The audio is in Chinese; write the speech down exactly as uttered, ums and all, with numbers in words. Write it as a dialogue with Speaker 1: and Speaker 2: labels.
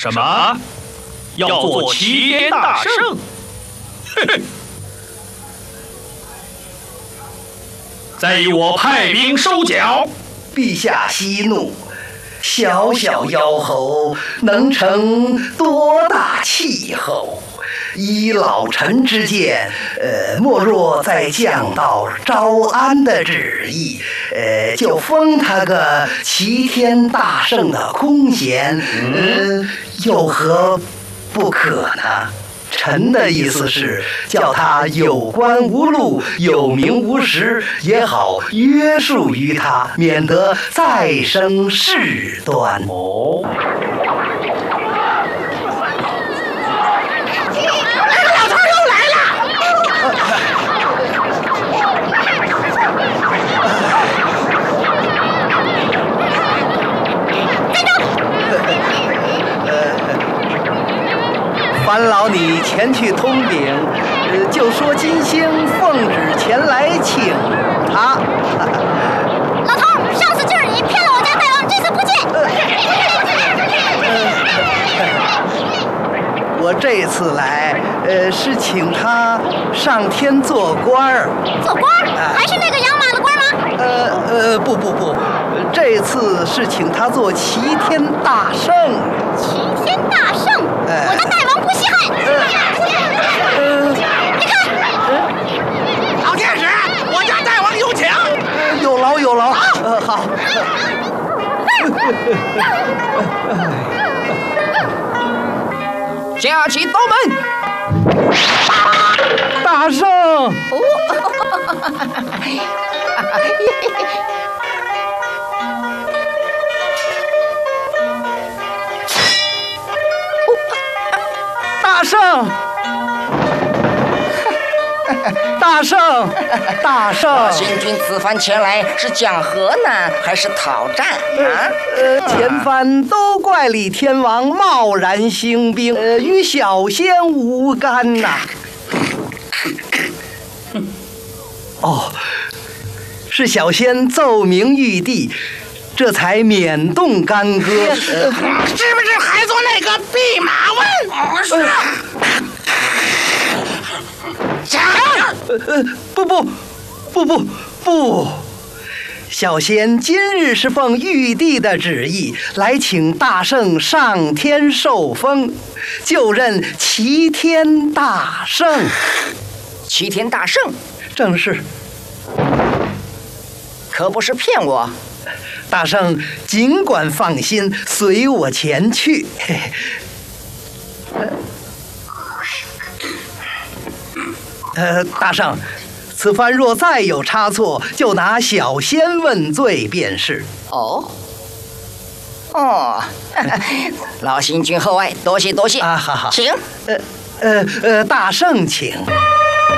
Speaker 1: 什么？要做齐天大圣？嘿嘿！再与我派兵收缴。
Speaker 2: 陛下息怒，小小妖猴能成多大气候？依老臣之见，呃，莫若再降到招安的旨意，呃，就封他个齐天大圣的空衔，呃，有何不可呢？臣的意思是，叫他有官无禄，有名无实，也好约束于他，免得再生事端。哦。烦劳你前去通禀，呃，就说金星奉旨前来请他。
Speaker 3: 老头，上次就是你骗了我家大王，这次不见。
Speaker 2: 呃、我这次来，呃，是请他上天做官儿。
Speaker 3: 做官儿？啊、还是那个养马的官吗？
Speaker 2: 呃呃，不不不，这次是请他做齐天大圣。
Speaker 3: 齐天大圣？呃、我家大王不稀罕。呃
Speaker 2: 呃，
Speaker 3: 你看，
Speaker 4: 老天使，我家大王有请。
Speaker 2: 呃、有劳有劳。呃，好。
Speaker 4: 架起刀门。
Speaker 2: 大圣。
Speaker 4: 哦。
Speaker 2: 大圣，大圣，大圣！
Speaker 4: 新君此番前来是讲和呢，还是讨战啊？
Speaker 2: 呃，前番都怪李天王贸然兴兵，呃，与小仙无干呐。哦，是小仙奏明玉帝，这才免动干戈。呃、
Speaker 4: 是不是还做那个弼马温？是。讲。
Speaker 2: 呃呃，不不，不不不，小仙今日是奉玉帝的旨意来请大圣上天受封，就任齐天大圣。
Speaker 4: 齐天大圣？
Speaker 2: 正是。
Speaker 4: 可不是骗我。
Speaker 2: 大圣尽管放心，随我前去。呃，大圣，此番若再有差错，就拿小仙问罪便是。
Speaker 4: 哦，哦，老新君厚爱，多谢多谢
Speaker 2: 啊，好好，
Speaker 4: 请。
Speaker 2: 呃呃呃，大圣请。